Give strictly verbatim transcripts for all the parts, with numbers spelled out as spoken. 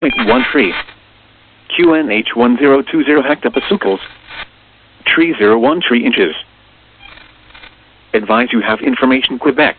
one tree. Q N H one zero two zero hectopascals. Tree zero one tree inches. Advise you have information Quebec.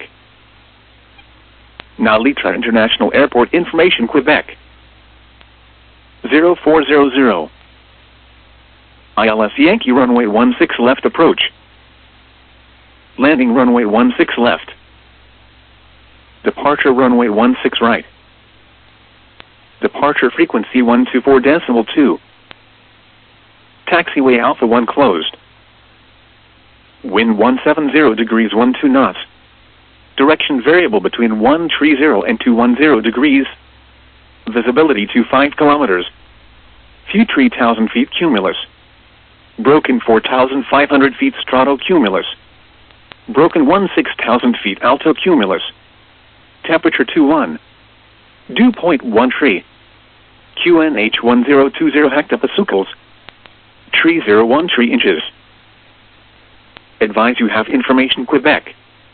Now Litra International Airport information Quebec. zero four zero zero. I L S Yankee runway one six left approach. Landing runway one six left. Departure runway one six right. Departure frequency one two four decimal two. Taxiway Alpha one closed. Wind one seven zero degrees one two knots. Direction variable between one three zero and two one zero degrees. Visibility to five kilometers. View three thousand feet cumulus. Broken four thousand five hundred feet stratocumulus. Broken sixteen thousand feet altocumulus. Temperature two one. Dew point one tree. Q N H one zero two zero hectopascals. Tree zero one tree inches. Advise you have information Quebec.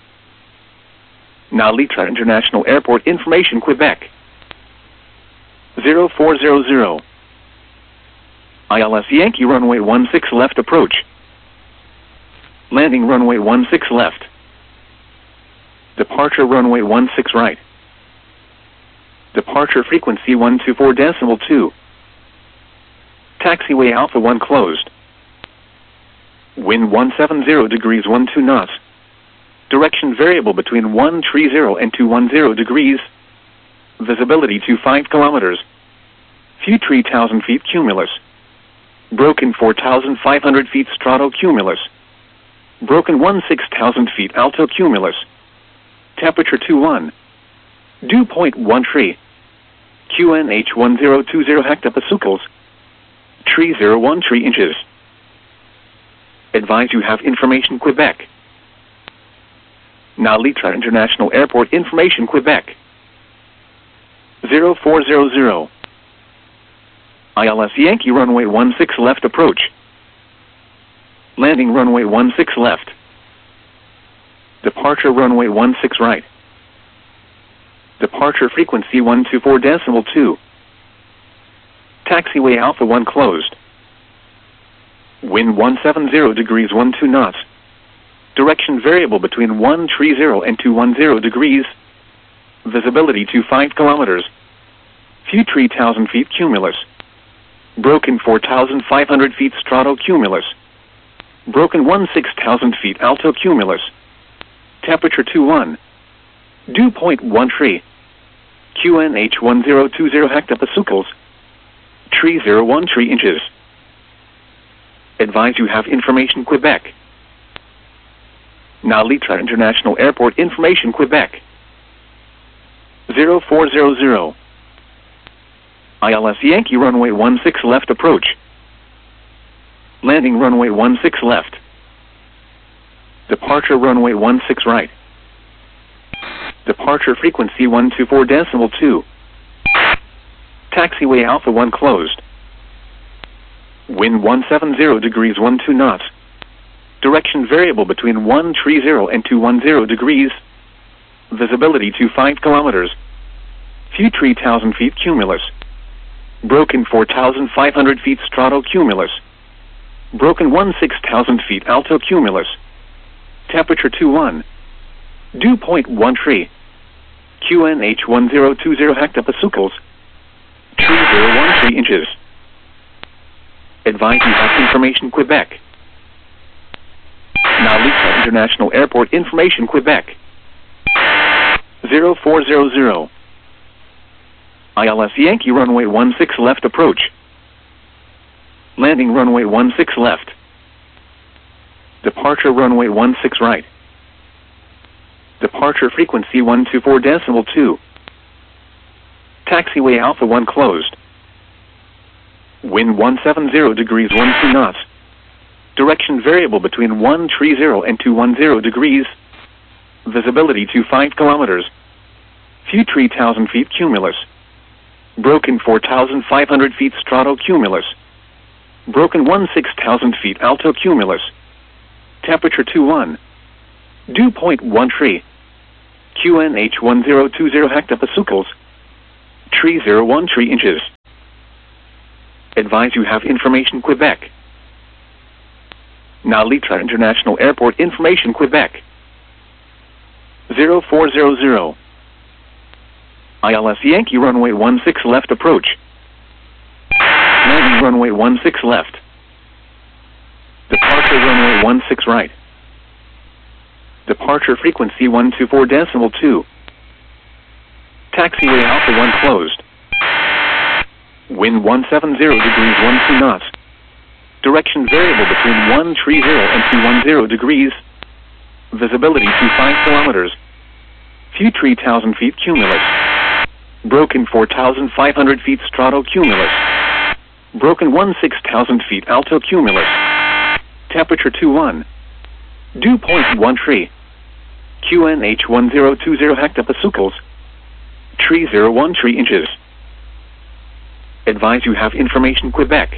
Now Litra International Airport information Quebec. zero four zero zero. I L S Yankee runway one six left approach. Landing runway one six left. Departure runway one six right. Departure frequency one two four decimal two. Taxiway Alpha one closed. Wind one seven zero degrees one two knots. Direction variable between one three zero and two one zero degrees. Visibility to five kilometers. View three thousand feet cumulus. Broken four thousand five hundred feet stratocumulus. Broken sixteen thousand feet altocumulus. Temperature two one. Dew point one tree. Q N H one zero two zero hectopascals. Tree zero one tree inches. Advise you have information Quebec. Now Litra International Airport information Quebec. zero four zero zero. I L S Yankee runway one six left approach. Landing runway one six left. Departure runway one six right. Departure frequency one two four decimal two. Taxiway Alpha one closed. Wind one seven zero degrees one two knots. Direction variable between one three zero and two one zero degrees. Visibility to five kilometers. View three thousand feet cumulus. Broken four thousand five hundred feet stratocumulus. Broken sixteen thousand feet altocumulus. Temperature two one. Dew point one tree. Q N H one zero two zero hectopascals. Tree zero one tree inches. Advise you have information Quebec. Now Litra International Airport information Quebec. zero four zero zero. I L S Yankee runway one six left approach. Landing runway one six left. Departure runway one six right. Departure frequency one two four decimal two. Taxiway Alpha one closed. Wind one seven zero degrees one two knots. Direction variable between one three zero and two one zero degrees. Visibility to five kilometers. View three thousand feet cumulus. Broken four thousand five hundred feet stratocumulus. Broken sixteen thousand feet altocumulus. Temperature two one. Dew point one tree. Q N H one zero two zero hectopascals. Tree zero one tree inches. Advise you have information Quebec. Now Litra International Airport information Quebec. zero four zero zero. I L S Yankee runway one six left approach. Landing runway one six left. Departure runway one six right. Departure frequency one two four decimal two. Taxiway Alpha one closed. Wind one seven zero degrees one two knots. Direction variable between one three zero and two one zero degrees. Visibility to five kilometers. View three thousand feet cumulus. Broken four thousand five hundred feet stratocumulus. Broken sixteen thousand feet altocumulus. Temperature two one. Dew point one tree. Q N H one zero two zero hectopascals. Tree zero one tree inches. Advise you have information Quebec. Now Litra International Airport information Quebec. zero four zero zero. I L S Yankee runway one six left approach. Landing runway one six left. Departure runway one six right. Departure frequency one two four decimal two. Taxiway Alpha one closed. Wind one seven zero degrees one two knots. Direction variable between one three zero and two one zero degrees. Visibility to five kilometers. View three thousand feet cumulus. Broken four thousand five hundred feet stratocumulus. Broken sixteen thousand feet altocumulus. Temperature two one. Dew point one three. Q N H one zero two zero hectopascals. three zero one three inches. Advise you have information Quebec.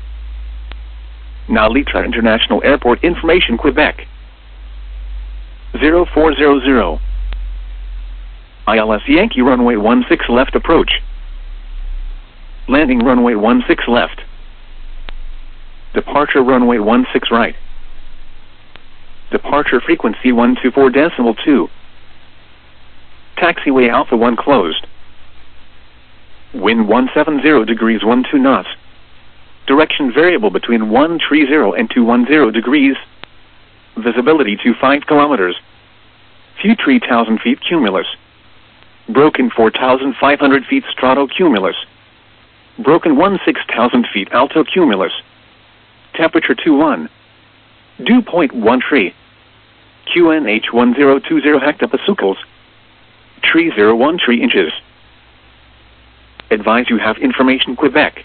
Now Litra International Airport information Quebec. zero four zero zero. I L S Yankee runway one six left approach. Landing runway one six left. Departure runway one six right. Departure frequency one two four decimal two. Taxiway Alpha one closed. Wind one seven zero degrees one two knots. Direction variable between one three zero and two one zero degrees. Visibility to five kilometers. View three thousand feet cumulus. Broken four thousand five hundred feet stratocumulus. Broken sixteen thousand feet altocumulus. Temperature two one. Dew point one three. Q N H one zero two zero hectopascals. three zero one three inches. Advise you have information Quebec.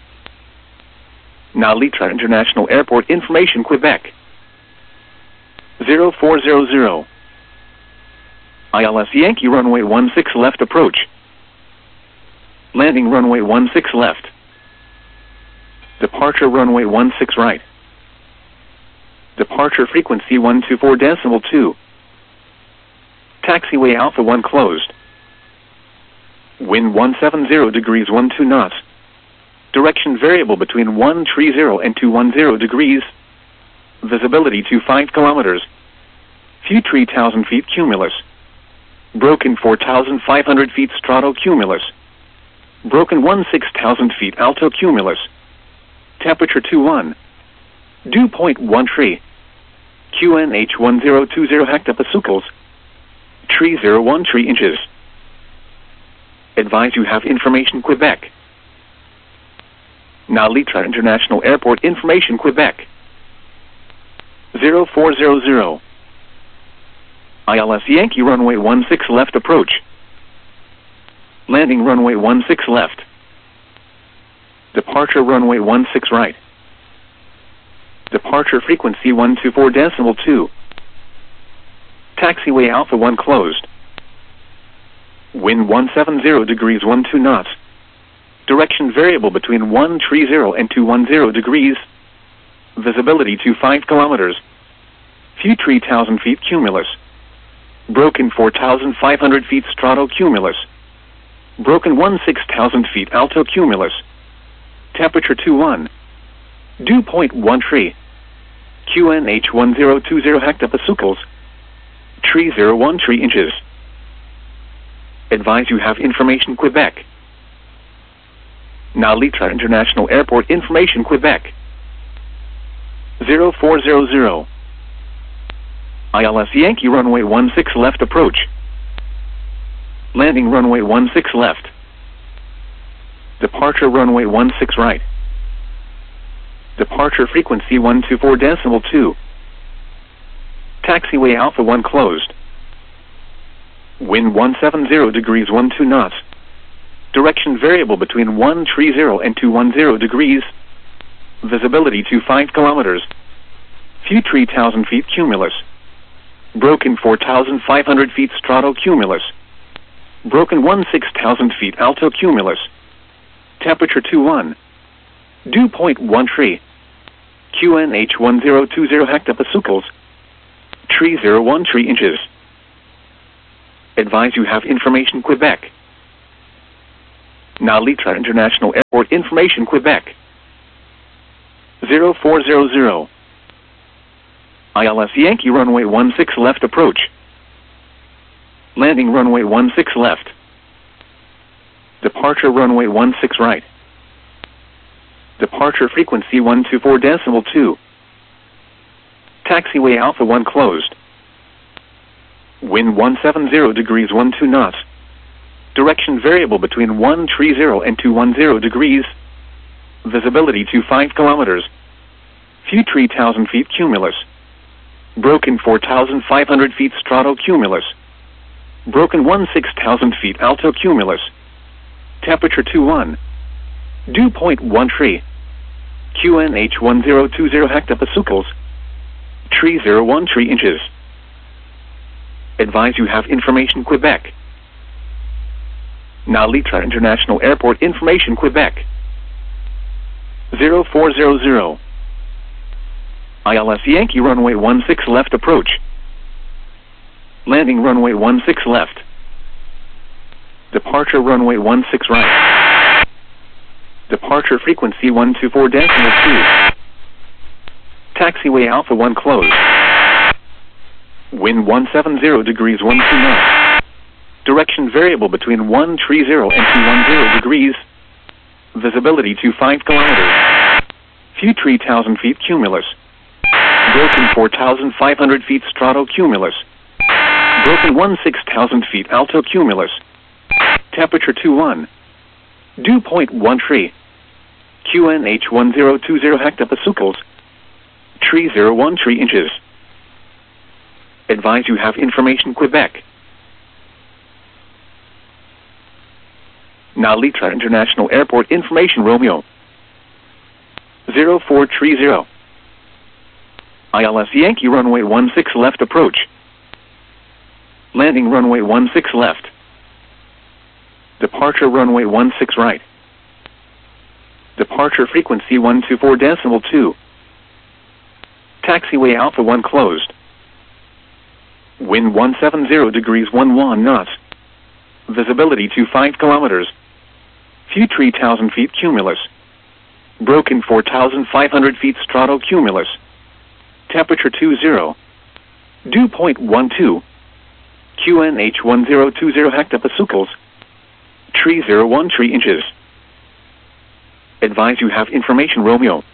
Now Litra International Airport information Quebec. zero four zero zero. I L S Yankee runway one six left approach. Landing runway one six left. Departure runway one six right. Departure frequency one two four decimal two. Taxiway Alpha one closed. Wind one seven zero degrees one two knots. Direction variable between one three zero and two one zero degrees. Visibility to five kilometers. View three thousand feet cumulus. Broken four thousand five hundred feet stratocumulus. Broken sixteen thousand feet altocumulus. Temperature two one. Dew point one three. Q N H one zero two zero hectopascals. three zero one three inches. Advise you have information Quebec. Now Litra International Airport information Quebec. zero four zero zero. I L S Yankee runway one six left approach. Landing runway one six left. Departure runway one six right. Departure frequency one two four decimal two. Taxiway Alpha one closed. Wind one seven zero degrees one two knots. Direction variable between one three zero and two one zero degrees. Visibility to five kilometers. View three thousand feet cumulus. Broken four thousand five hundred feet stratocumulus. Broken sixteen thousand feet altocumulus. Temperature two one. Dew point one three. Q N H one zero two zero hectopascals. three zero one three inches. Advise you have information Quebec. Now Litra International Airport information Quebec. zero four zero zero. I L S Yankee runway one six left approach. Landing runway one six left. Departure runway one six right. Departure frequency one two four decimal two. Taxiway Alpha one closed. Wind one seven zero degrees one two knots. Direction variable between one three zero and two one zero degrees. Visibility to five kilometers. View three thousand feet cumulus. Broken four thousand five hundred feet stratocumulus. Broken sixteen thousand feet altocumulus. Temperature two one. Dew point one three. Q N H one zero two zero hectopascals. three zero one three inches. Advise you have information Quebec. Now Litra International Airport information Quebec. zero four zero zero. I L S Yankee runway one six left approach. Landing runway one six left. Departure runway one six right. Departure frequency one two four decimal two. Taxiway Alpha one closed. Wind one seven zero degrees one two knots. Direction variable between one three zero and two one zero degrees. Visibility to five kilometers. View three thousand feet cumulus. Broken four thousand five hundred feet strato cumulus. Broken one six thousand feet alto cumulus. Temperature two one. Dew point one three. Q N H one zero two zero hectopascals. three zero one three inches. Advise you have information Quebec. Now Litra International Airport information Quebec. zero four zero zero. I L S Yankee runway one six left approach. Landing runway one six left. Departure runway one six right. Departure frequency one two four decimal two. Taxiway Alpha one closed. Wind one seven zero degrees one two knots. Direction variable between one three zero and two one zero degrees. Visibility to five kilometers. View three thousand feet cumulus. Broken four thousand five hundred feet strato cumulus. Broken one six thousand feet alto cumulus. Temperature two one. Dew point one three. Q N H one zero two zero hectopascals. three zero one three inches. Advise you have information Quebec. Now Litra International Airport information Romeo. zero four three zero. I L S Yankee runway one six left approach. Landing runway one six left. Departure runway one six right. Departure frequency one two four decimal two. Taxiway Alpha one closed. Wind one seven zero degrees one one knots. Visibility to five kilometers. View three thousand feet cumulus. Broken four thousand five hundred feet strato cumulus. Temperature two zero. Dew point one two. Q N H one zero two zero hectopascals. three zero one three inches. Advise you have information Romeo.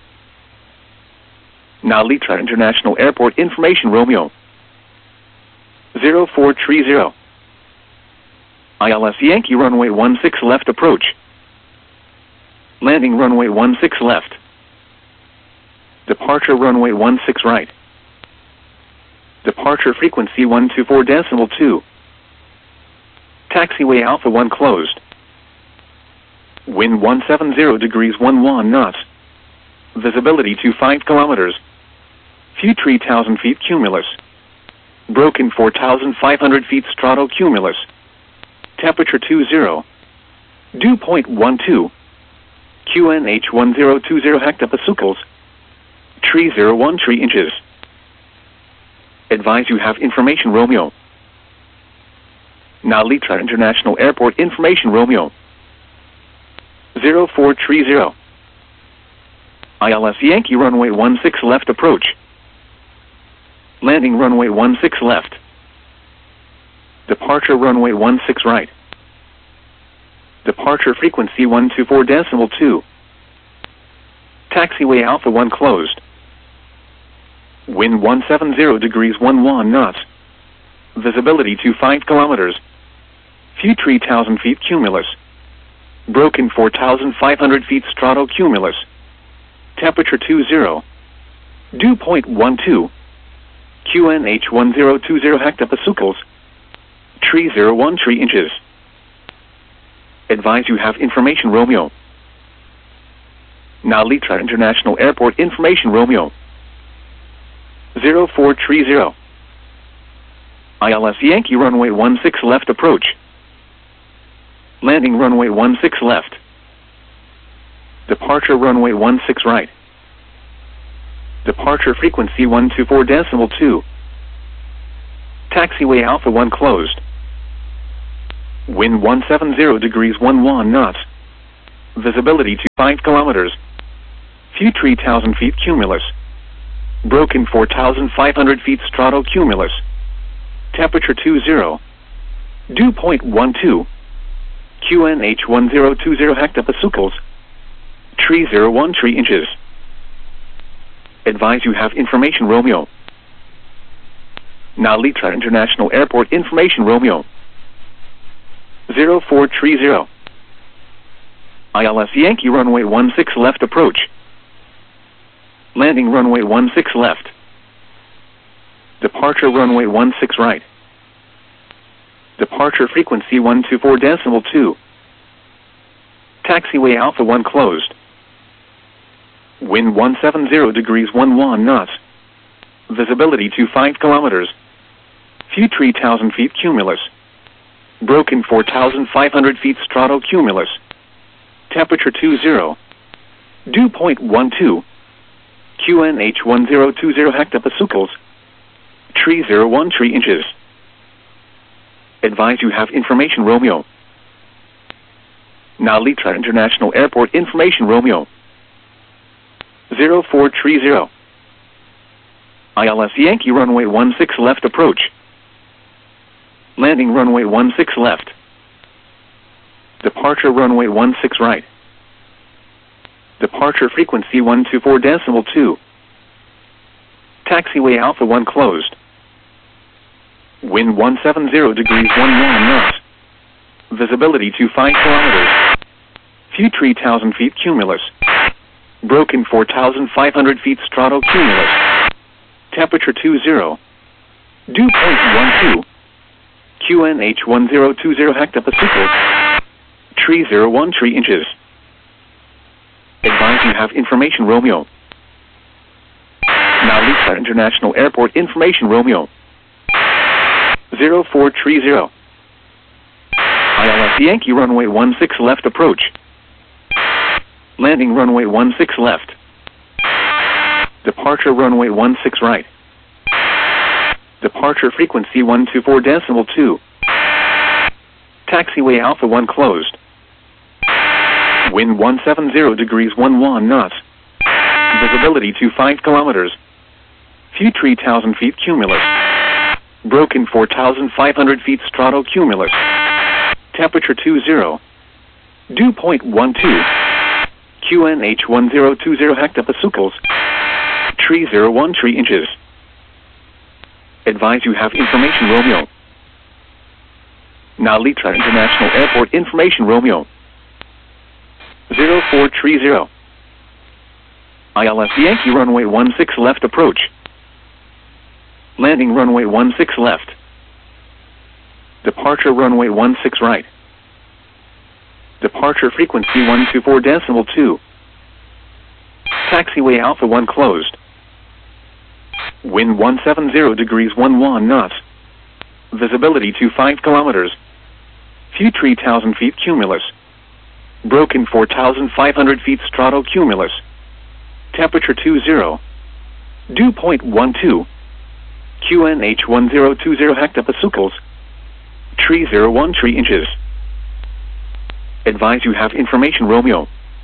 Now Litra International Airport information Romeo. zero four three zero. I L S Yankee runway one six left approach. Landing runway one six left. Departure runway one six right. Departure frequency one two four decimal two. Taxiway Alpha one closed. Wind one seven zero degrees one one knots. Visibility to five kilometers. View three thousand feet cumulus. Broken four thousand five hundred feet strato cumulus. Temperature two zero. Dew point one two. Q N H one zero two zero hectopascals. three zero one three inches. Advise you have information Romeo. Now Litra International Airport information Romeo. zero four three zero. I L S Yankee runway one six left approach. Landing runway one six left. Departure runway one six right. Departure frequency one two four decimal two. Taxiway Alpha one closed. Wind one seven zero degrees one one knots. Visibility to five kilometers. View three thousand feet cumulus. Broken four thousand five hundred feet strato cumulus. Temperature two zero. Dew point one two. Q N H one zero two zero hectopascals. three zero one three inches. Advise you have information Romeo. Now Litra International Airport information Romeo. zero four three zero. I L S Yankee runway one six left approach. Landing runway one six left. Departure runway one six right. Departure frequency one two four decimal two. Taxiway Alpha one closed. Wind one seven zero degrees one one knots. Visibility to five kilometers. View three thousand feet cumulus. Broken four thousand five hundred feet stratocumulus. Temperature two zero. Dew point one two. Q N H one zero two zero hectopascals. Tree zero one three inches. Advise you have information Romeo. Now Litra International Airport information Romeo. zero four three zero. I L S Yankee runway one six left approach. Landing runway one six left. Departure runway one six right. Departure frequency one two four decimal two. Taxiway Alpha one closed. Wind one seven zero degrees one one knots. Visibility to five kilometers. View three thousand feet cumulus. Broken four thousand five hundred feet stratocumulus. Temperature two zero. Dew point one two. Q N H one zero two zero hectopascals. Tree zero one three inches. Advise you have information Romeo. Now Litra International Airport information Romeo. zero four three zero. I L S Yankee runway one six left approach. Landing runway one six left. Departure runway one six right. Departure frequency one two four decimal two. Taxiway Alpha one closed. Wind one seven zero degrees one one knots. Visibility to five kilometers. View three thousand feet cumulus. Broken four thousand five hundred feet stratocumulus. Temperature two zero. Dew point one two. Q N H one zero two zero hectopascals. Tree zero one three inches. Advise you have information Romeo. Now Litra International Airport information Romeo. zero four three zero. I L S Yankee runway one six left approach. Landing runway one six left. Departure runway one six right. Departure frequency one two four decimal two. Taxiway Alpha one closed. Wind one seven zero degrees one one knots. Visibility to five kilometers. View three thousand feet cumulus. Broken four thousand five hundred feet stratocumulus. Temperature two zero. Dew point one two. Q N H one zero two zero hectopascals. Tree zero one three inches. Advise you have information Romeo. Now Litra International Airport information Romeo. zero four three zero. I L S Yankee runway one six left approach. Landing runway one six left. Departure runway one six right. Departure frequency one two four decimal two. Taxiway Alpha one closed. Wind one seven zero degrees one one knots. Visibility to five kilometers. View three thousand feet cumulus. Broken four thousand five hundred feet stratocumulus. Temperature two zero. Dew point one two. Q N H one zero two zero hectopascals. Tree zero one three inches. Advise you have information Romeo.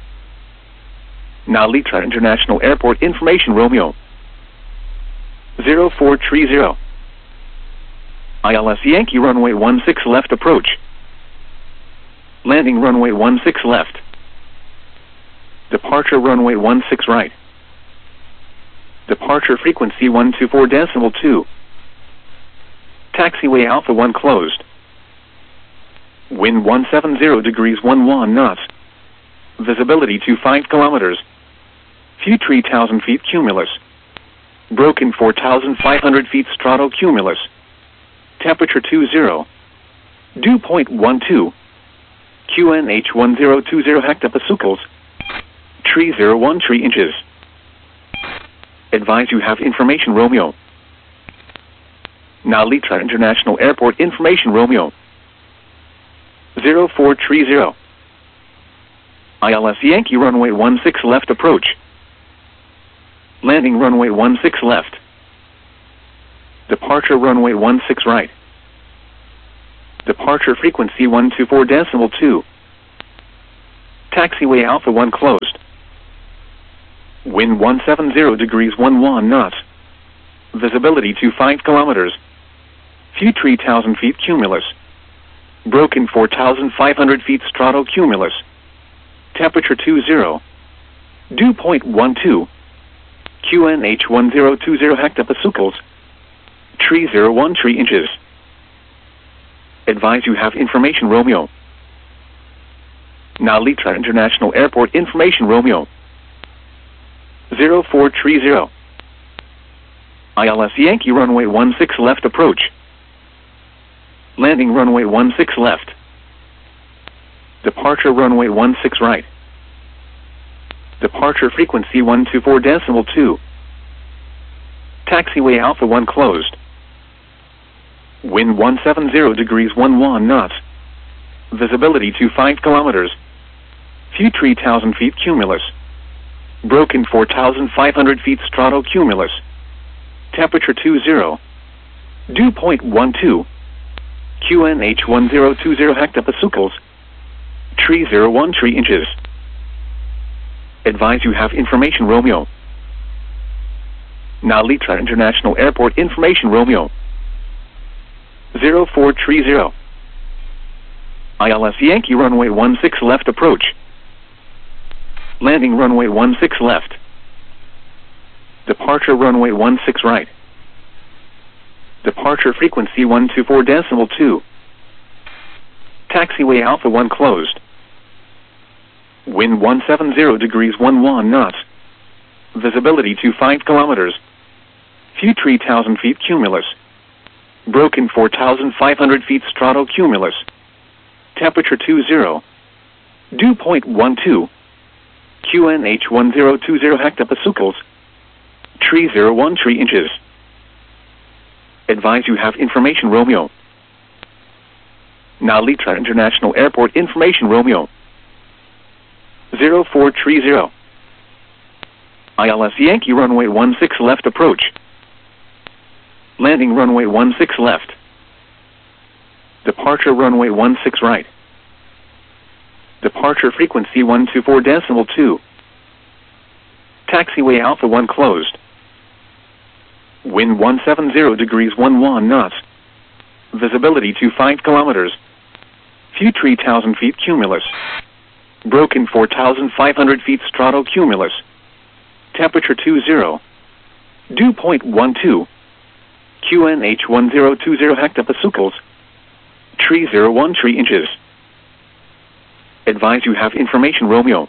Now Litra International Airport information Romeo. zero four three zero. I L S Yankee runway one six left approach. Landing runway one six left. Departure runway one six right. Departure frequency one two four decimal two. Taxiway Alpha one closed. Wind one seven zero degrees one one knots. Visibility to five kilometers. View three thousand feet cumulus. Broken four thousand five hundred feet stratocumulus. Temperature two zero. Dew point one two. Q N H one zero two zero hectopascals. Tree zero one three inches. Advise you have information Romeo. Now Litra International Airport information Romeo. zero four three zero. I L S Yankee runway one six left approach. Landing runway one six left. Departure runway one six right. Departure frequency one two four decimal two. Taxiway Alpha one closed. Wind one seven zero degrees eleven knots. Visibility to five kilometers. View three thousand feet cumulus. Broken four thousand five hundred feet stratocumulus. Temperature two zero. Dew point one two. Q N H one zero two zero hectopascals. Tree zero one three inches. Advise you have information Romeo. Now Litra International Airport information Romeo. zero four three zero. I L S Yankee runway one six left approach. Landing runway one six left. Departure runway one six right. Departure frequency one two four decimal two. Taxiway Alpha one closed. Wind one seven zero degrees eleven knots. Visibility to five kilometers. View three thousand feet cumulus. Broken four thousand five hundred feet stratocumulus. Temperature two zero. Dew point one two. Q N H one zero two zero hectopascals. Tree zero one three inches. Advise you have information Romeo. Now Litra International Airport information Romeo. zero four three zero. I L S Yankee runway one six left approach. Landing runway one six left. Departure runway one six right. Departure frequency one two four decimal two. Taxiway Alpha one closed. Wind one seven zero degrees eleven knots. Visibility to five kilometers. View three thousand feet cumulus. Broken four thousand five hundred feet stratocumulus. Temperature two zero. Dew point one two. Q N H one zero two zero hectopascals. Tree zero one three inches. Advise you have information Romeo. Now Litra International Airport information Romeo. zero four three zero. I L S Yankee runway one six left approach. Landing runway one six left. Departure runway one six right. Departure frequency one two four decimal two. Taxiway Alpha one closed. Wind one seven zero degrees eleven knots. Visibility to five kilometers. View three thousand feet cumulus. Broken four thousand five hundred feet stratocumulus. Temperature two zero. Dew point one two. Q N H one zero two zero hectopascals. Tree zero one three inches. Advise you have information Romeo.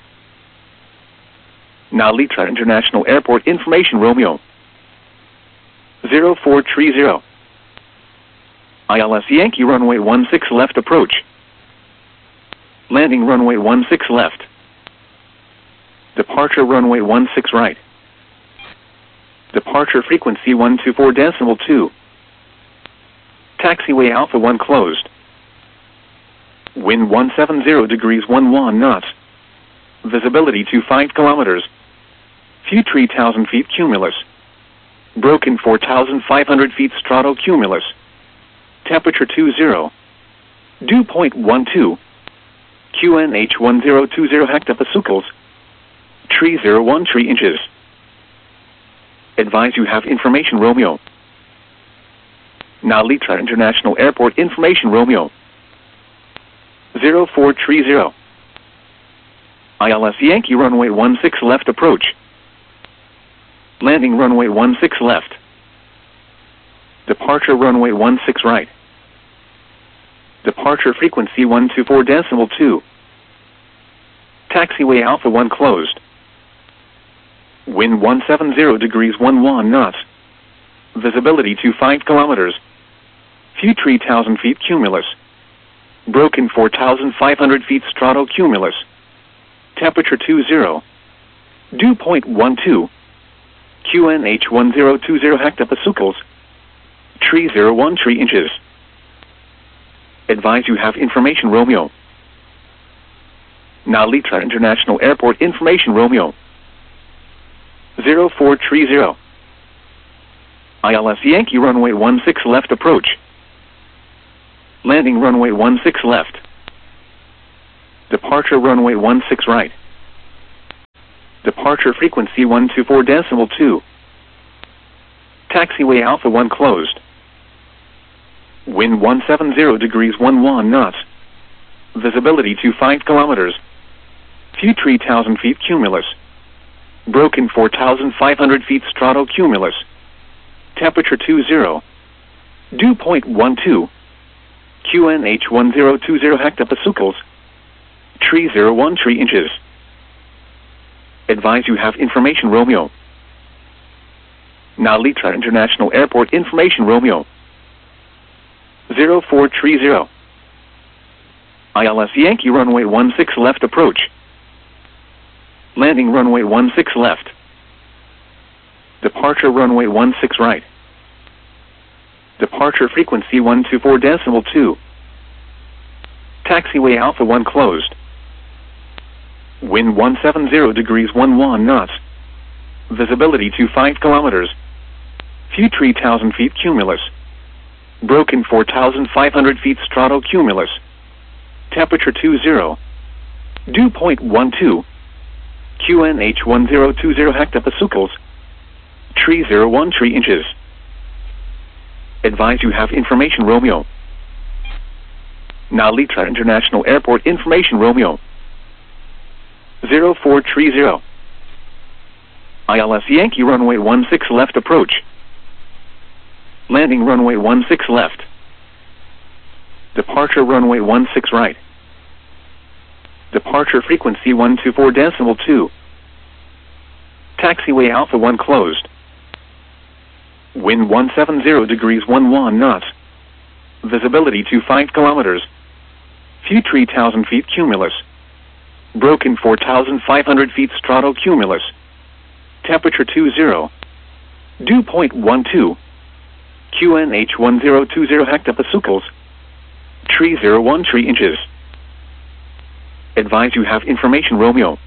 Now Litra International Airport information Romeo. zero four three zero. I L S Yankee runway one six left approach. Landing runway one six left. Departure runway one six right. Departure frequency one two four decimal two. Taxiway Alpha one closed. Wind one seven zero degrees eleven knots. Visibility to five kilometers. View three thousand feet cumulus. Broken four thousand five hundred feet stratocumulus. Temperature two zero. Dew point one two. Q N H one zero two zero hectopascals. Tree zero one three inches. Advise you have information Romeo. Now Litra International Airport information Romeo. zero four three zero. I L S Yankee runway one six left approach. Landing runway one six left. Departure runway one six right. Departure frequency one two four decimal two. Taxiway Alpha one closed. Wind one seven zero degrees eleven knots. Visibility to five kilometers. View three thousand feet cumulus. Broken four thousand five hundred feet stratocumulus. Temperature two zero. Dew point one two. Q N H one zero two zero hectopascals. Tree zero one three inches. Advise you have information Romeo. Now Litra International Airport information Romeo. zero four three zero. I L S Yankee runway one six left approach. Landing runway one six left. Departure runway one six right. Departure frequency one two four decimal two. Taxiway Alpha one closed. Wind one seven zero degrees eleven knots. Visibility to five kilometers. View three thousand feet cumulus. Broken four thousand five hundred feet strato cumulus. Temperature two zero. Dew point one two. Q N H one zero two zero hectopascals. Tree zero one three inches. Advise you have information Romeo. Nalitra International Airport information Romeo. zero four three zero. I L S Yankee runway one six left approach. Landing runway one six left. Departure runway one six right. Departure frequency one two four decimal two. Taxiway Alpha one closed. Wind one seven zero degrees eleven knots. Visibility to five kilometers. View three thousand feet cumulus. Broken four thousand five hundred feet strato cumulus. Temperature two zero. Dew point one two. Q N H one zero two zero hectopascals. Tree zero one three inches. Advise you have information Romeo. Nalitra International Airport information Romeo. zero four three zero. I L S Yankee runway one six left approach. Landing runway one six left. Departure runway one six right. Departure frequency one two four decimal two. Taxiway Alpha one closed. Wind one seven zero degrees eleven knots. Visibility to five kilometers. View three thousand feet cumulus. Broken four thousand five hundred feet strato cumulus. Temperature two zero. Dew point one two. Q N H one zero two zero hectopascals. Tree zero one three inches. Advise you have information Romeo.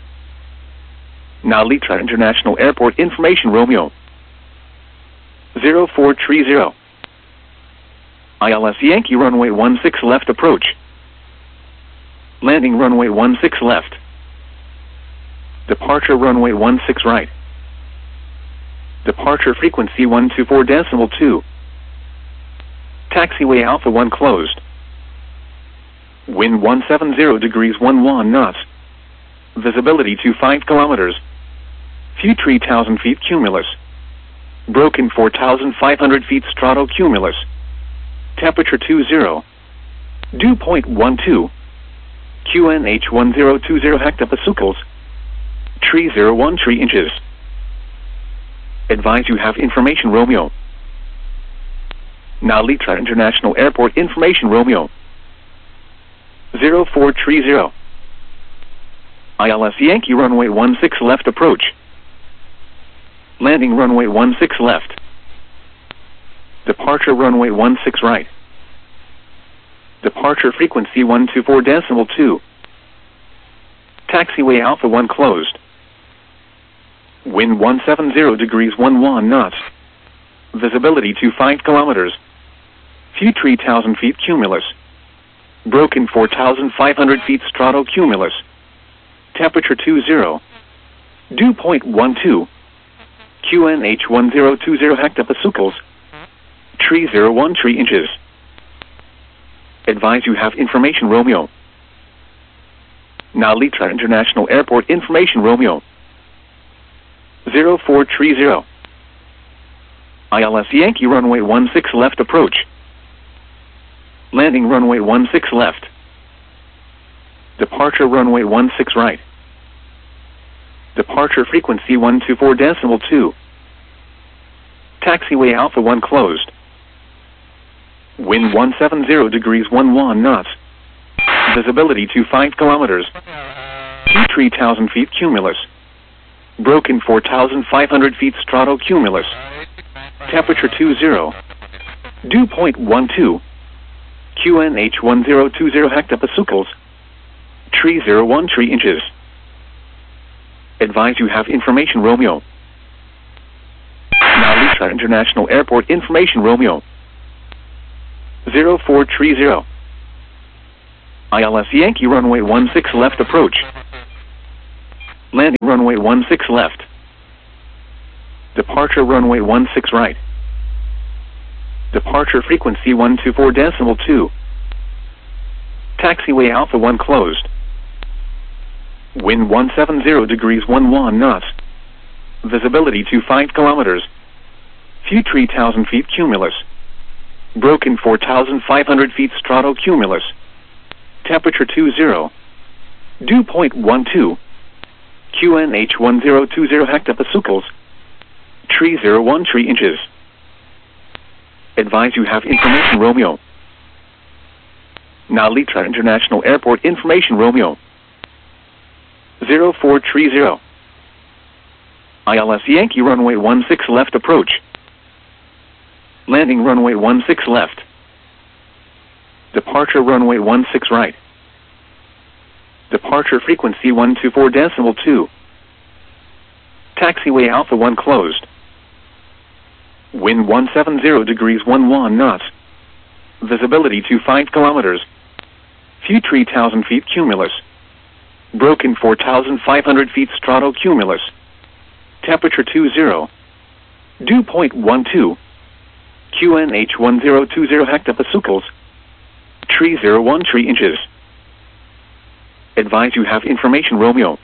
Nalitra International Airport information Romeo. zero four three zero. I L S Yankee runway one six left approach. Landing runway one six left. Departure runway one six right. Departure frequency one two four decimal two. Taxiway Alpha one closed. Wind one seven zero degrees eleven knots. Visibility to five kilometers. View three thousand feet cumulus. Broken four thousand five hundred feet strato cumulus. Temperature two zero. Dew point one two. Q N H one zero two zero hectopascals. Tree zero one three inches. Advise you have information Romeo. Nalitra International Airport information Romeo. zero four three zero. I L S Yankee runway one six left approach. Landing runway one six left. Departure runway one six right. Departure frequency one two four decimal two. Taxiway Alpha one closed. Wind one seven zero degrees eleven knots. Visibility to five kilometers. View three thousand feet cumulus. Broken four thousand five hundred feet strato cumulus. Temperature two zero. Dew point one two. Q N H one zero two zero hectopascals. Tree zero one three inches. Advise you have information Romeo. Nalitra International Airport information Romeo. zero four three zero. I L S Yankee runway one six left approach. Landing runway one six left. Departure runway one six right. Departure frequency one two four decimal two. Taxiway Alpha one closed. Wind one seven zero degrees eleven knots. Visibility to five kilometers. View three thousand feet cumulus. Broken four thousand five hundred feet strato cumulus. Temperature two zero. Dew point one two. Q N H one zero two zero hectopascals. Tree zero one three inches. Advise you have information Romeo. Nalitra International Airport information Romeo. zero four three zero. I L S Yankee runway one six left approach. Landing runway one six left. Departure runway one six right. Departure frequency one two four decimal two. Taxiway Alpha one closed. Wind one seven zero degrees one one knots. Visibility to five kilometers. View three thousand feet cumulus. Broken four thousand five hundred feet stratocumulus. Temperature two zero. Dew point one two. Q N H one zero two zero hectopascals. Tree zero one three inches. Advise you have information Romeo. Nalitra International Airport information Romeo. zero four three zero. I L S Yankee runway one six left approach. Landing runway one six left. Departure runway one six right. Departure frequency one two four decimal two. Taxiway Alpha one closed. Wind one seven zero degrees one one knots. Visibility to five kilometers. View three thousand feet cumulus. Broken four thousand five hundred feet stratocumulus. Temperature two zero. Dew point one two. Q N H one zero two zero hectopascals. Tree zero one three inches. Advise you have information Romeo.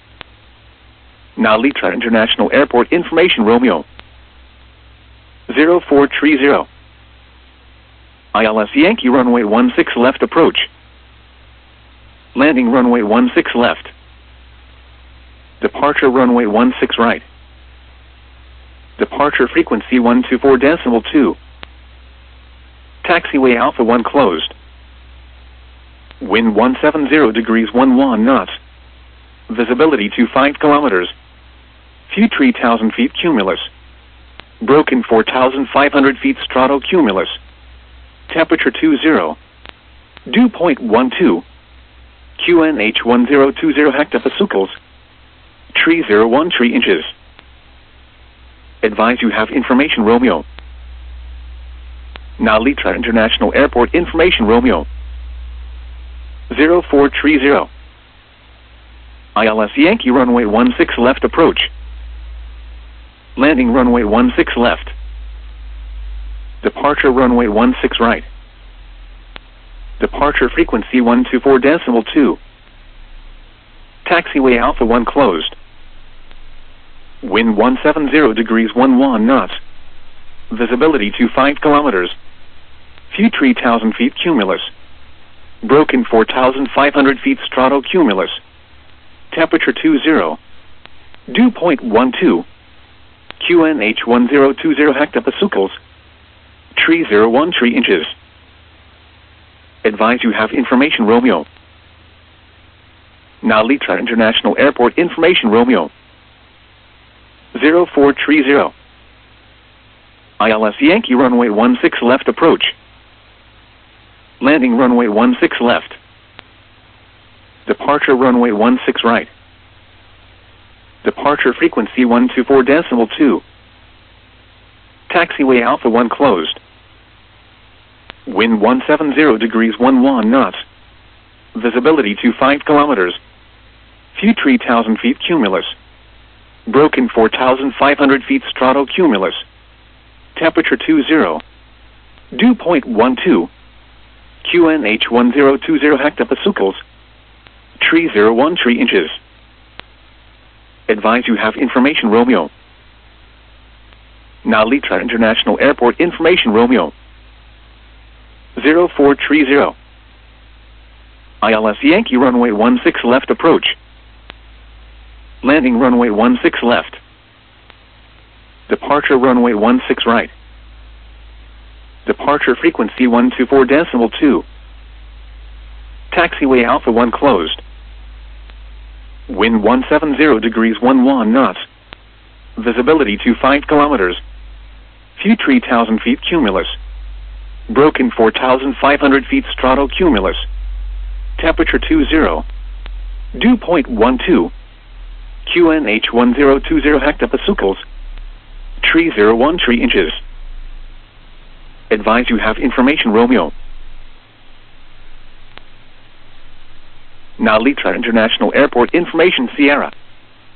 Nalitra International Airport information Romeo. zero four three zero. I L S Yankee runway one six left approach. Landing runway one six left. Departure runway one six right. Departure frequency one two four decimal two. Taxiway Alpha one closed. Wind one seven zero degrees one one knots. Visibility to five kilometers. View three thousand feet cumulus. Broken four thousand five hundred feet stratocumulus. Temperature two zero. Dew point one two. Q N H one zero two zero hectopascals. Tree zero one three inches. Advise you have information Romeo. Nalitra International Airport information Romeo. zero four three zero. I L S Yankee runway one six left approach. Landing runway one six left. Departure runway one six right. Departure frequency one two four decimal two. Taxiway Alpha one closed. Wind one seven zero degrees one one knots. Visibility to five kilometers. View three thousand feet cumulus. Broken four thousand five hundred feet stratocumulus. Temperature two zero. Dew point one two. Q N H one zero two zero hectopascals. Tree zero one three inches. Advise you have information Romeo. Nalitra International Airport information Romeo. zero four three zero. I L S Yankee runway one six left approach. Landing runway one six left. Departure runway one six right. Departure frequency one two four decimal two. Taxiway Alpha one closed. Wind one seven zero degrees one one knots. Visibility to five kilometers. View three thousand feet cumulus. Broken four thousand five hundred feet stratocumulus. Temperature two zero. Dew point one two. Q N H one zero two zero hectopascals. Tree zero one three inches. Advise you have information Romeo. Nalitra International Airport information Romeo. zero four three zero. I L S Yankee runway one six left approach. Landing runway one six left. Departure runway one six right. Departure frequency one two four decimal two. Taxiway Alpha one closed. Wind one seven zero degrees one one knots. Visibility to five kilometers. View three thousand feet cumulus. Broken four thousand five hundred feet stratocumulus. Temperature two zero. Dew point one two. Q N H one zero two zero hectopascals. Tree zero one three inches. Advise you have information Romeo. Nalitra International Airport information Sierra.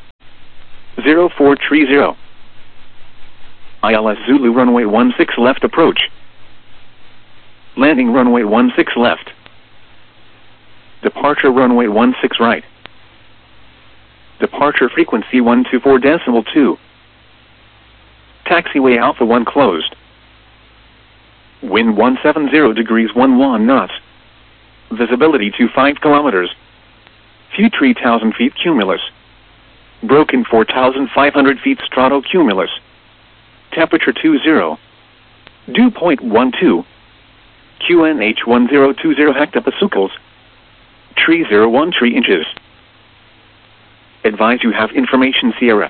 zero four three zero. I L S Zulu runway one six left approach. Landing runway one six left. Departure runway one six right. Departure frequency one two four decimal two. Taxiway Alpha one closed. Wind one seven zero degrees one one knots. Visibility to five kilometers. View three thousand feet cumulus. Broken four thousand five hundred feet stratocumulus. Temperature two zero. Dew point one two. Q N H one zero two zero hectopascals. Tree zero one three inches. Advise you have information Sierra.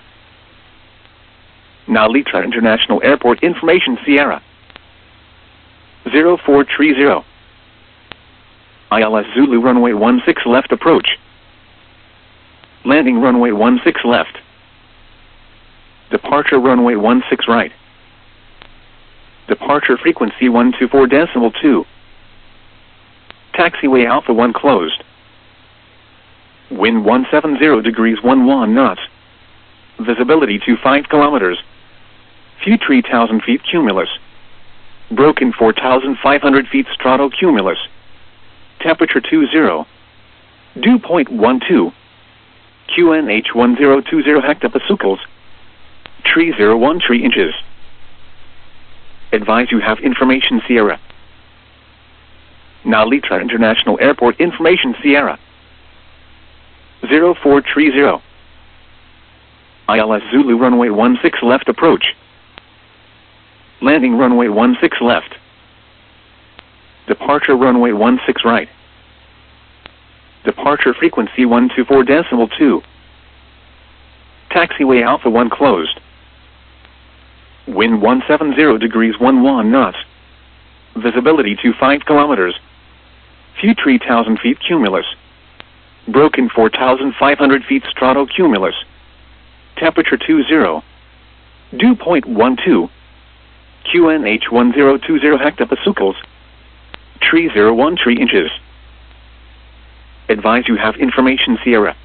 Now Litra International Airport information Sierra. zero four three zero. I L S Zulu runway one six left approach. Landing runway one six left. Departure runway one six right. Departure frequency one two four decimal two. Taxiway Alpha one closed. Wind one seven zero degrees one one knots. Visibility to five kilometers. View three thousand feet cumulus. Broken four thousand five hundred feet stratocumulus. Temperature two zero. Dew point one two. Q N H one zero two zero hectopascals. Tree zero one three inches. Advise you have information Sierra. Now Litra International Airport information Sierra. zero four three zero. I L S Zulu runway one six left approach. Landing runway one six left. Departure runway one six right. Departure frequency one two four decimal two. Taxiway Alpha one closed. Wind one seven zero degrees one one knots. Visibility to five kilometers. View three thousand feet cumulus. Broken four thousand five hundred feet stratocumulus. Temperature two zero. Dew point one two. Q N H one zero two zero hectopascals. Tree zero one three inches. Advise you have information Sierra.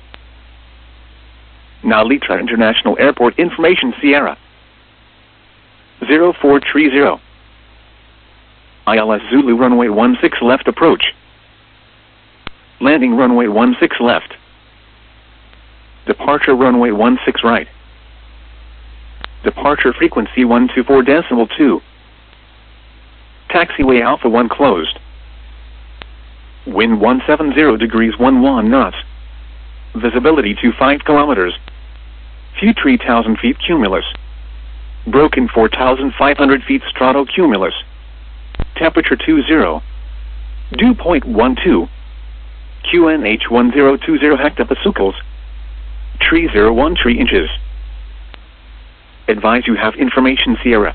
Now Litra International Airport information Sierra. zero four three zero. I L S Zulu runway one six left approach. Landing runway one six left. Departure runway one six right. Departure frequency one two four decimal two. Taxiway Alpha one closed. Wind one seven zero degrees one one knots. Visibility to five kilometers. View three thousand feet cumulus. Broken four thousand five hundred feet stratocumulus. Temperature two zero. Dew point one two. Q N H one zero two zero hectopascals. Tree zero one three inches. Advise you have information Sierra.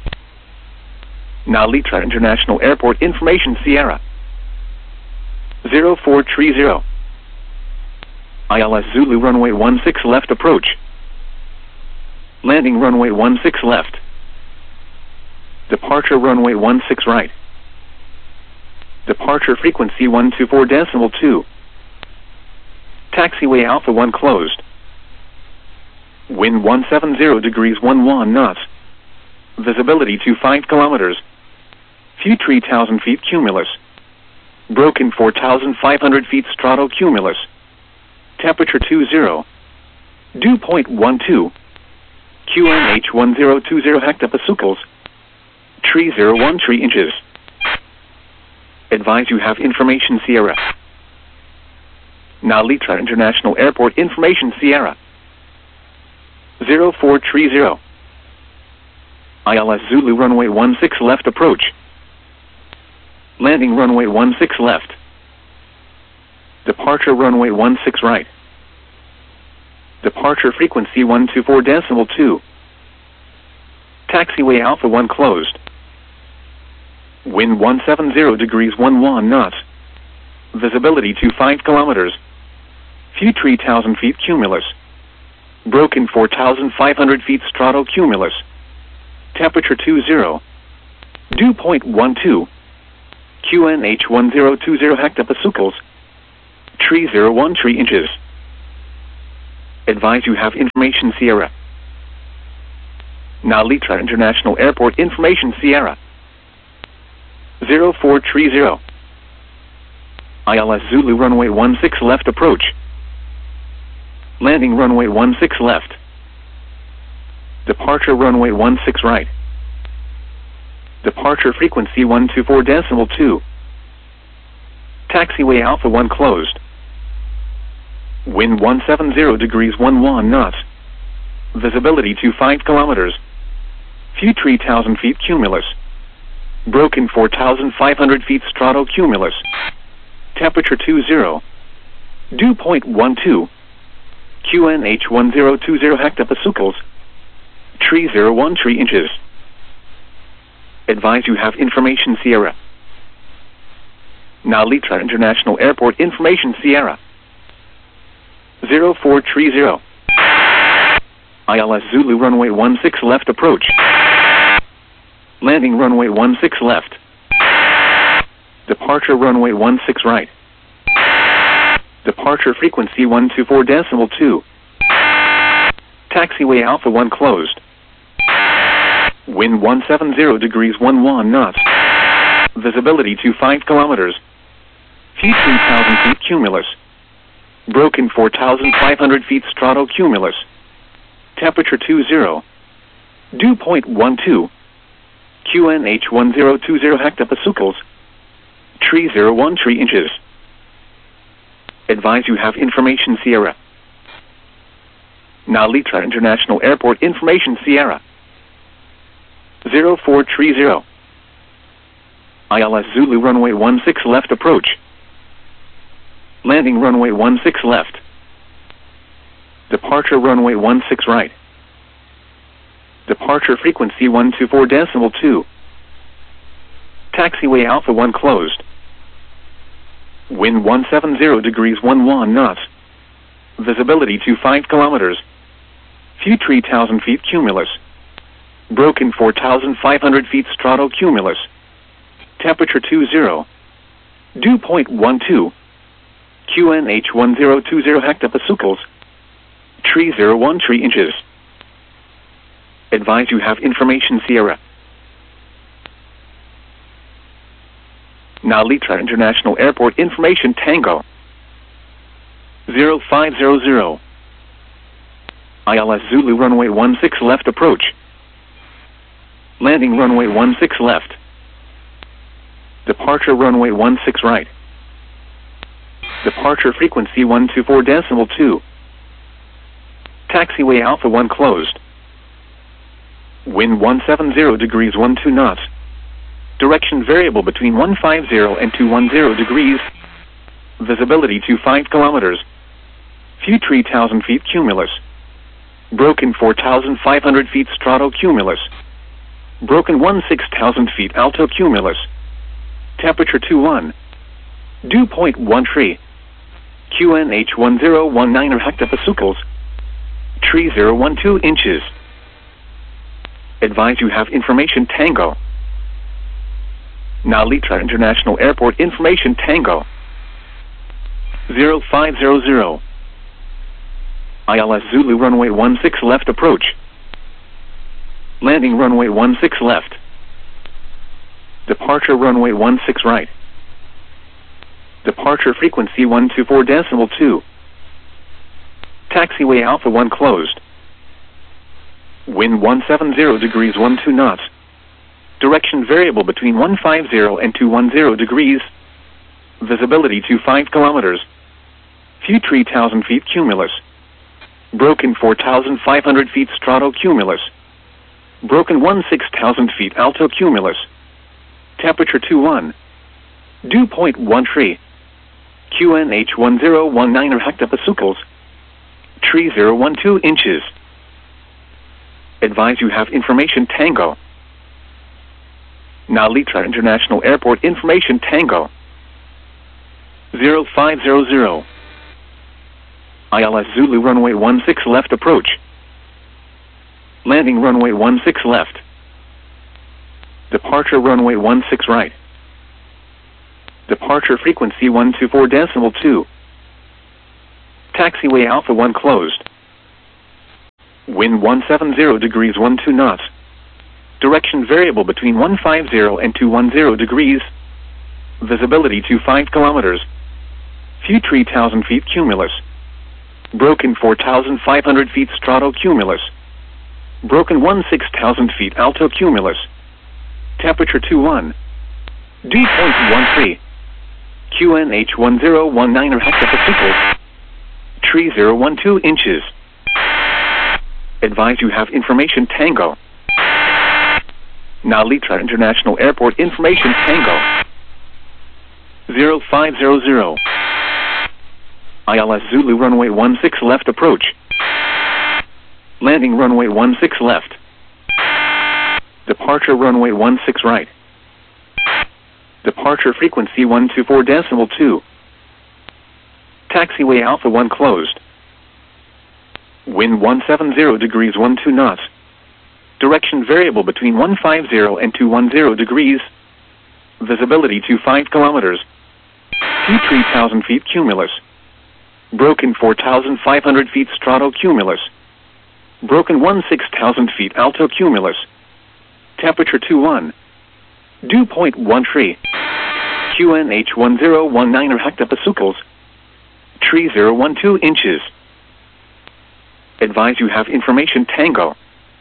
Now Litra International Airport information Sierra. zero four three zero. I L S Zulu runway one six left approach. Landing runway one six left. Departure runway one six right. Departure frequency one two four decimal two. Taxiway Alpha one closed. Wind one seven zero degrees one one knots. Visibility to five kilometers. View three thousand feet cumulus. Broken four thousand five hundred feet stratocumulus. Temperature two zero. Dew point one two. Q N H one zero two zero hectopascals. Tree zero one three inches. Advise you have information Sierra. Now Litra International Airport information Sierra. zero four three zero. I L S Zulu runway one six left approach. Landing runway one six left. Departure runway one six right. Departure frequency one two four decimal two. Taxiway Alpha one closed. Wind one seven zero degrees one one knots. Visibility to five kilometers. View three thousand feet cumulus. Broken four thousand five hundred feet stratocumulus. Temperature two zero. Dew point one two. Q N H one zero two zero hectopascals. Tree zero one three inches. Advise you have information Sierra. Now Litra International Airport information Sierra. zero four three zero. I L S Zulu runway one six left approach. Landing runway one six left. Departure runway one six right. Departure frequency one two four decimal two. Taxiway Alpha one closed. Wind one seven zero degrees one one knots. Visibility to five kilometers. View three thousand feet cumulus. Broken four thousand five hundred feet stratocumulus. Temperature two zero. Dew point one two. Q N H one zero two zero hectopascals. Tree zero one three inches. Advise you have information Sierra. Now Litra International Airport information Sierra. zero four three zero. I L S Zulu runway one six left approach. Landing runway one six left. Departure runway one six right. Departure frequency one two four decimal two. Taxiway Alpha one closed. Wind one seven zero degrees one one knots. Visibility to five kilometers. View three thousand feet cumulus. Broken four thousand five hundred feet stratocumulus. Temperature two zero. Dew point one two. Q N H one zero two zero hectopascals. Tree zero one three inches. Advise you have information Sierra. Now Litra International Airport information Sierra. zero four three zero. I L S Zulu runway one six left approach. Landing runway one six left. Departure runway one six right. Departure frequency one two four decimal two. Taxiway Alpha one closed. Wind one seven zero degrees one one knots. Visibility to five kilometers. View three thousand feet cumulus. Broken four thousand five hundred feet stratocumulus. Temperature two zero. Dew point one two. Q N H one zero two zero hectopascals. Tree zero one three inches. Advise you have information Sierra. Now Litra International Airport information Tango. zero five zero zero. I L S Zulu runway one six left approach. Landing runway one six left. Departure runway one six right. Departure frequency one two four decimal two. Taxiway Alpha one closed. Wind one seven zero degrees one two knots. Direction variable between one five zero and two one zero degrees. Visibility to five kilometers. View three thousand feet cumulus. Broken four thousand five hundred feet stratocumulus. Broken one six thousand feet altocumulus. Temperature two one. Dew point one three. Q N H one zero one nine hectopascals. Tree zero one two inches. Advise you have information Tango. Now Litra International Airport information Tango. zero five zero zero. I L S Zulu runway one six left approach. Landing runway one six left. Departure runway one six right. Departure frequency one two four decimal two. Taxiway Alpha one closed. Wind one seven zero degrees one two knots. Direction variable between one five zero and two one zero degrees. Visibility to five kilometers. View three thousand feet cumulus. Broken four thousand five hundred feet stratocumulus. Broken one six thousand feet altocumulus. Temperature two one. Dew point one three. Q N H one zero one nine hectopascals. Tree zero one two inches. Advise you have information Tango. Now Litra International Airport information Tango. zero five zero zero. I L S Zulu runway one six left approach. Landing runway one six left. Departure runway one six right. Departure frequency one two four decimal two. Taxiway Alpha one closed. Wind one seven zero degrees one two knots. Direction variable between one five zero and two one zero degrees. Visibility to five kilometers. View three thousand feet cumulus. Broken four thousand five hundred feet stratocumulus. Broken one six thousand feet altocumulus. Temperature two one. Dew point one three. Q N H one zero one nine or hectopascals. Tree zero one two inches. Advise you have information Tango. Nalita International Airport information Tango. zero five zero zero. I L S Zulu runway one six left approach. Landing runway one six left. Departure runway one six right. Departure frequency one two four decimal two. Taxiway Alpha one closed. Wind one seven zero degrees one two knots. Direction variable between one five zero and two one zero degrees. Visibility to five kilometers. View three thousand feet cumulus. Broken four thousand five hundred feet stratocumulus. Broken one six thousand feet altocumulus. Temperature two one. Dew point one three. Q N H one zero one nine or hectopascals. Tree zero one two inches. Advise you have information Tango.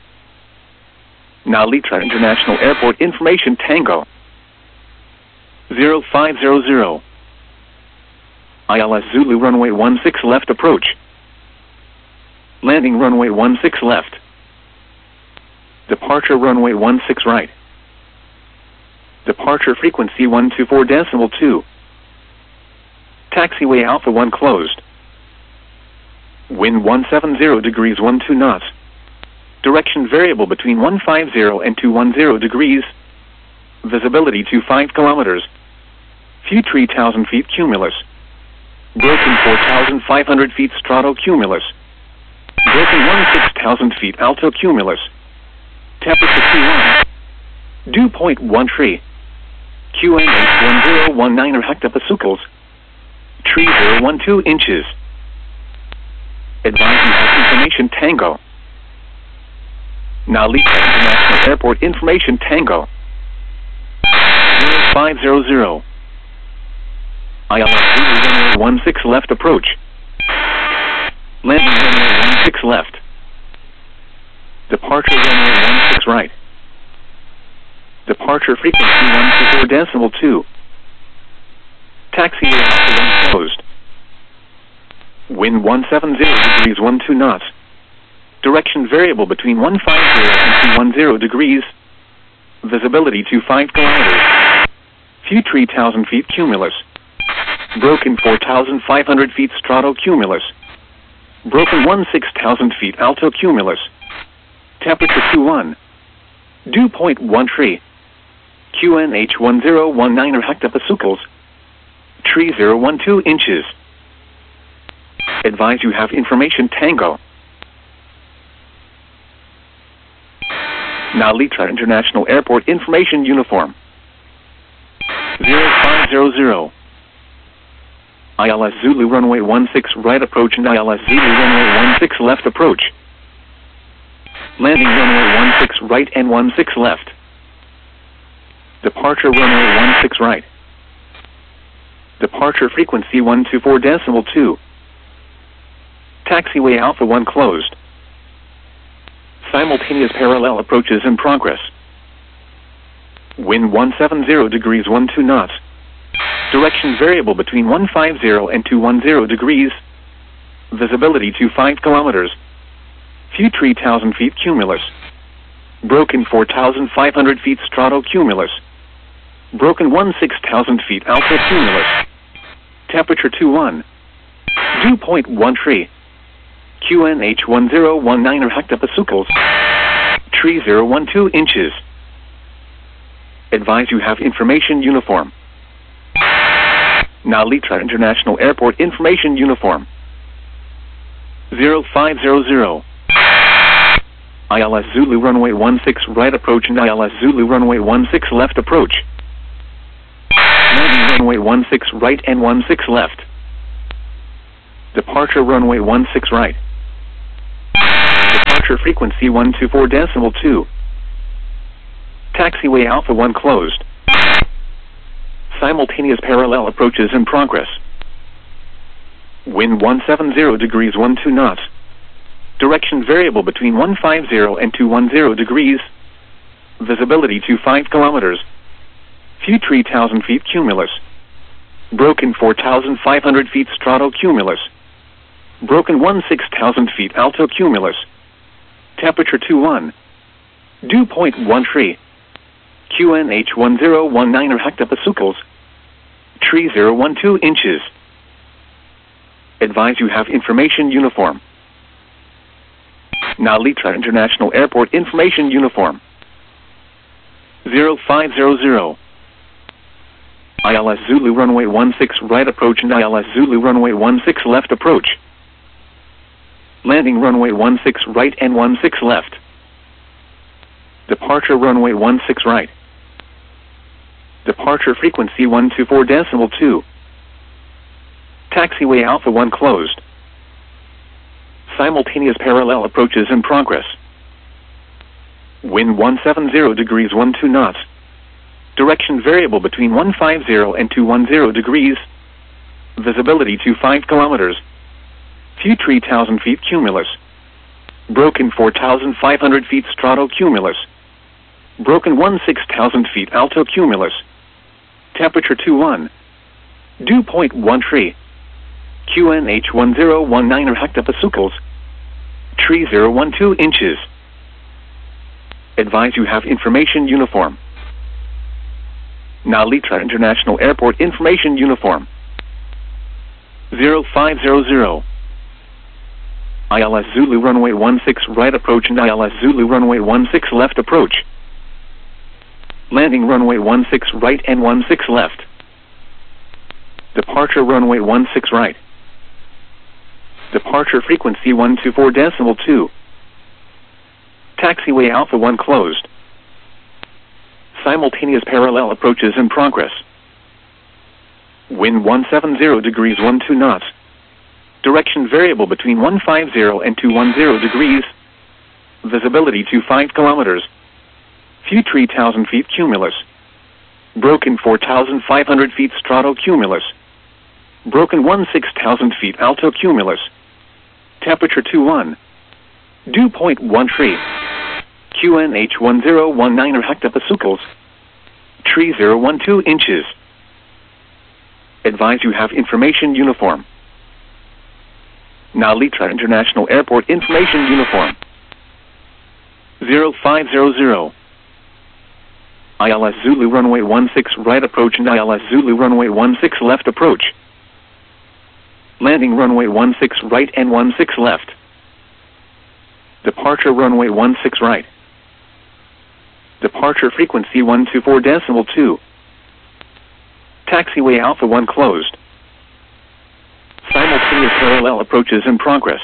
Nalita International Airport information Tango. zero five zero zero. I L S Zulu runway one six left approach. Landing runway one six left. Departure runway one six right. Departure frequency one two four decimal two. Taxiway Alpha one closed. Wind one seven zero degrees one two knots. Direction variable between one five zero and two one zero degrees. Visibility to five kilometers. View three thousand feet cumulus. Broken four thousand five hundred feet stratocumulus. Broken one six thousand feet altocumulus. Temperature two one. Dew point one three. Q N H one zero one nine or hectopascals. Tree zero one two inches. Advise you have information Tango. Nalita International Airport information Tango. zero five zero zero. I L S Zulu runway one six left approach. Landing runway one six left. Departure runway one six right. Departure frequency one two four decimal two. Taxiway Alpha one closed. Wind one seven zero degrees one two knots. Direction variable between one five zero and two one zero degrees. Visibility to five kilometers. View three thousand feet cumulus. Broken four thousand five hundred feet stratocumulus. Broken one six thousand feet altocumulus. Temperature two one. Dew point one three. Q N H one zero one nine or hectopascals. Tree zero one two inches. Advise you have information Tango. Nalita International Airport information uniform. zero five zero zero. I L S Zulu runway one six right approach and I L S Zulu runway one six left approach. Landing runway one six right and one six left. Departure runway one six right. Departure frequency one two four decimal two. Taxiway Alpha one closed. Simultaneous parallel approaches in progress. Wind one seven zero degrees one two knots. Direction variable between one five zero and two one zero degrees. Visibility to five kilometers. View three thousand feet cumulus. Broken four thousand five hundred feet stratocumulus. Broken one six thousand feet altocumulus. Temperature two one. Dew point one three. Q N H one zero one nine or hectopascals. Tree zero one two inches. Advise you have information uniform. Nalita International Airport information uniform. zero five zero zero. I L S Zulu runway one six right approach and I L S Zulu runway one six left approach. Landing runway one six right and one six left. Departure runway one six right. Departure Departure frequency one two four decimal two. Taxiway Alpha one closed. Simultaneous parallel approaches in progress. Wind one seven zero degrees one two knots. Direction variable between one five zero and two one zero degrees. Visibility to five kilometers. Few three thousand feet cumulus. Broken four thousand five hundred feet stratocumulus. Broken one six thousand feet altocumulus. Temperature two one. Dew point one three. Q N H one zero one nine hectopascals. Tree zero one two inches. Advise you have information uniform. Nalitra International Airport information uniform. zero five zero zero. I L S Zulu runway one six right approach and I L S Zulu runway one six left approach. Landing runway one six right and one six left. Departure runway one six right. Departure frequency one two four decimal two. Taxiway Alpha one closed. Simultaneous parallel approaches in progress. Wind one seven zero degrees one two knots. Direction variable between one five zero and two one zero degrees. Visibility to five kilometers. Few three thousand feet cumulus. Broken four thousand five hundred feet stratocumulus. Broken one six thousand feet altocumulus. Temperature two one. Dew point one three. Q N H one zero one nine hectopascals. Tree zero one two inches. Advise you have information uniform. Nalitra International Airport information uniform. zero five zero zero. I L S Zulu runway one six right approach and I L S Zulu runway one six left approach. Landing runway one six right and one six left. Departure runway one six right. Departure frequency one two four decimal two. Taxiway Alpha one closed. Simultaneous parallel approaches in progress. Wind one seven zero degrees one two knots. Direction variable between one five zero and two one zero degrees. Visibility to five kilometers. Few three thousand feet cumulus. Broken four thousand five hundred feet stratocumulus. Broken one six thousand feet altocumulus. Temperature two one. Dew point one three. Q N H one zero one nine hectopascals. Tree zero one two inches. Advise you have information uniform. Nalitra International Airport information uniform. zero five zero zero. I L S Zulu runway one six right approach and I L S Zulu runway one six left approach. Landing runway one six right and one six left. Departure runway one six right. Departure frequency one two four decimal two. Taxiway Alpha one closed. Simultaneous parallel approaches in progress.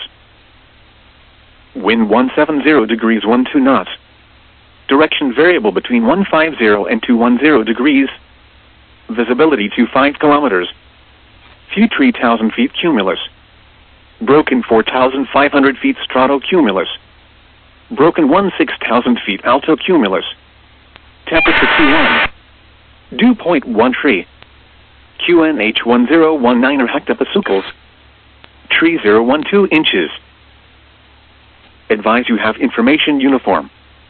Wind one seven zero degrees one two knots. Direction variable between one five zero and two one zero degrees. Visibility to five kilometers. Few three thousand feet cumulus. Broken four thousand five hundred feet stratocumulus. Broken one six thousand feet altocumulus. Temperature two one. Dew point one three. Q N H one zero one nine hectopascals. Tree zero one two inches. Advise you have information uniform.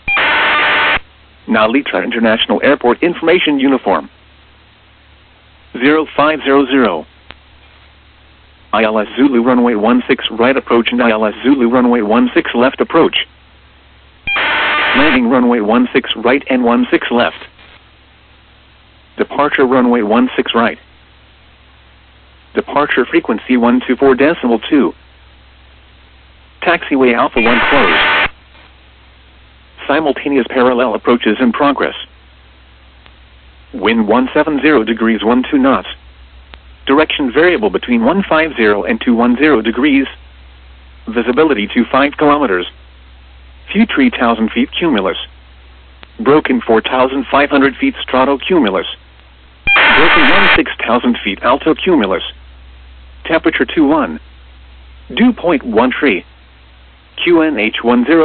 Nalitra International Airport information uniform. zero five zero zero. I L S Zulu runway one six right approach and I L S Zulu runway one six left approach. Landing runway one six right and one six left. Departure runway one six right. Departure frequency one two four decimal two. Taxiway Alpha one closed. Simultaneous parallel approaches in progress. Wind one seven zero degrees one two knots. Direction variable between one five zero and two one zero degrees. Visibility to five kilometers. Few three thousand feet cumulus. Broken four thousand five hundred feet stratocumulus. Broken one six thousand feet altocumulus. Temperature two one. Dew point one three. Q N H one zero